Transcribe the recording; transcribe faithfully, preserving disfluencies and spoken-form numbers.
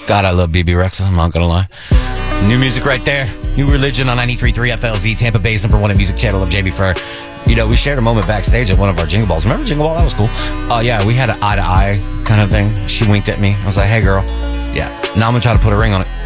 God, I love B B Rexa, I'm not gonna lie. New music right there. New Religion on ninety-three point three F L Z, Tampa Bay's number one in music channel of J B Fur. You know, we shared a moment backstage at one of our Jingle Balls. Remember Jingle Ball? That was cool. Oh, uh, yeah, we had an eye-to-eye kind of thing. She winked at me. I was like, hey, girl. Yeah. Now I'm going to try to put a ring on it.